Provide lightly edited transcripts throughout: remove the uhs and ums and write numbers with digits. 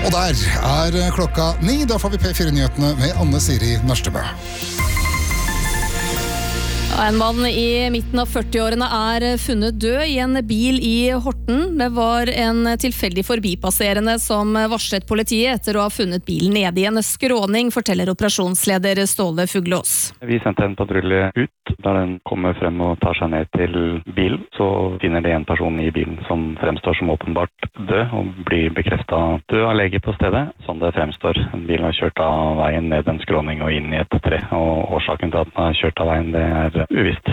Og der klokka 9, da får vi P4-nyhetene med Anne Siri Nørstebø. En mann i midten av 40-årene funnet død i en bil i Horten. Det var en tilfeldig forbipasserende som varslet politiet etter å ha funnet bilen nede i en skråning, forteller operasjonsleder Ståle Fuglås. Vi sendte en patrulje ut, da den kommer frem og tar seg ned til bilen. Så finner de en person i bilen som fremstår som åpenbart død, og blir bekreftet død av lege på stedet. Sånn det fremstår. Bilen har kjørt av veien ned en skråning og inn i et tre, og årsaken til at den har kjørt av veien, det uvisst.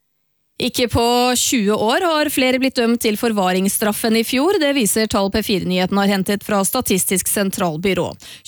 Ikke på 20 år har flere blitt dømt til forvaringsstraffen i fjor. Det viser tall P4-nyheten har hentet fra Statistisk sentralbyrå.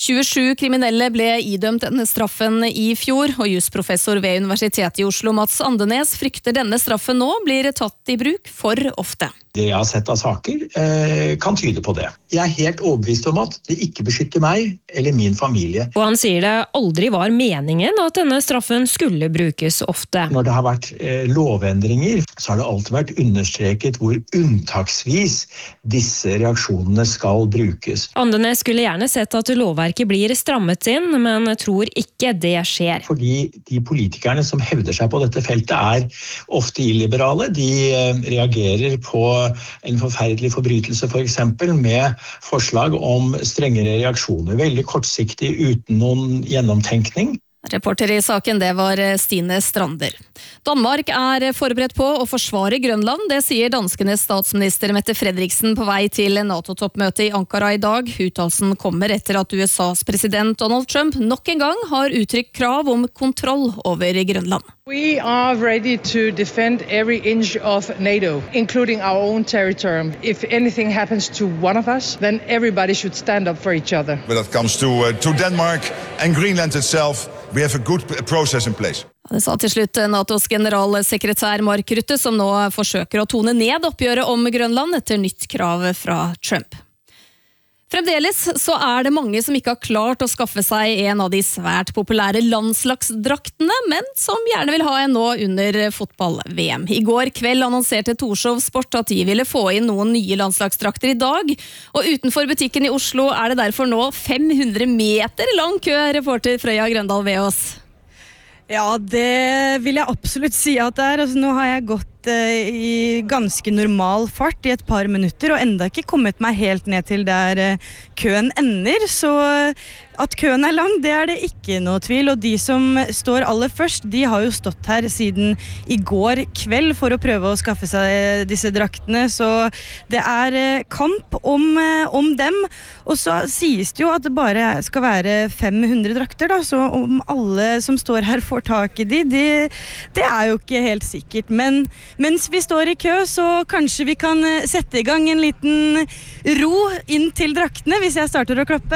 27 kriminelle ble idømt denne straffen i fjor, og jusprofessor ved Universitetet i Oslo, Mats Andenes, frykter denne straffen nå blir tatt i bruk for ofte. Det jeg har sett av saker kan tyde på det. Jeg er helt overbevist om at det ikke beskytter meg eller min familie. Og han sier det aldri var meningen at denne straffen skulle brukes ofte. Når det har vært lovendringer, så har det alltid vært understreket hvor unntaksvis disse reaksjonene skal brukes. Andenes skulle gjerne sett at lovverket blir strammet inn, men tror ikke det skjer. Fordi de politikerne som hevder seg på dette feltet ofte illiberale. De reagerer på en forferdelig forbrytelse for eksempel, med forslag om strengere reaksjoner. Veldig kortsiktig, uten noen gjennomtenkning. Reporter i saken, det var Stine Strander. Danmark forberedt på å forsvare Grønland. Det sier danskenes statsminister Mette Frederiksen på vei til NATO-toppmøte i Ankara i dag. Uttalelsen kommer etter at USAs president Donald Trump nok en gang har uttrykt krav om kontroll over Grønland. We are ready to defend every inch of NATO, including our own territory. If anything happens to one of us, then everybody should stand up for each other. When it comes to Denmark and Greenland itself, we have a good process in place. Det sa til slutt NATOs generalsekretær Mark Rutte, som nå forsøker å tone ned oppgjøret om Grønland etter nytt krav fra Trump. Fremdeles så det mange som ikke har klart å skaffe seg en av de svært populære landslagsdraktene, men som gjerne vil ha en nå under fotball-VM. I går kveld annonserte Torshov Sport at de ville få inn noen nye landslagsdrakter i dag, og utenfor butikken i Oslo det derfor nå 500 meter lang kø, reporter Frøya Grøndal ved oss. Ja, det vil jeg absolutt si at det Altså, nå har jeg gått i ganske normal fart i et par minutter, og enda ikke kommet meg helt ned til der køen ender, så at køen lang, det det ikke noe tvil, og de som står aller først, de har jo stått her siden i går kveld for å prøve å skaffe seg disse draktene, så det kamp om dem, og så sies det jo at det bare skal være 500 drakter da, så om alle som står her får tak i det jo ikke helt sikkert, men mens vi står i kø, så kanskje vi kan sette i gang en liten ro inn til draktene, hvis jeg starter å klappe.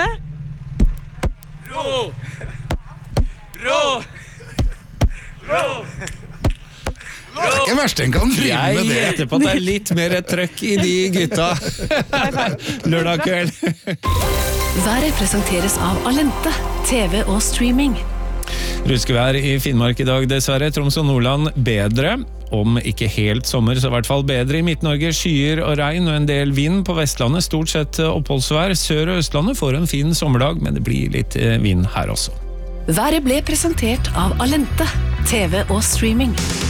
Ro! Ro! Ro! Det ikke verst en kan drive med det. Jeg gjetter på at det litt mer trøkk i de gutta. Lørdag kveld. Været presenteres av Alente, TV og streaming. Ruskevær i Finnmark i dag, dessverre. Troms og Nordland bedre. Om ikke helt sommer, så i hvert fall bedre i Midt-Norge. Skyer og regn og en del vind på Vestlandet. Stort sett oppholdsvær. Sør- og Østlandet får en fin sommerdag, men det blir litt vind her også. Været ble presentert av Alente, TV og streaming.